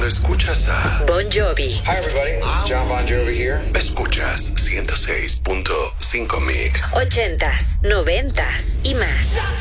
escuchas a Bon Jovi. Hi everybody, John Bon Jovi here. Escuchas 106.5 Mix. 80s, 90s y más.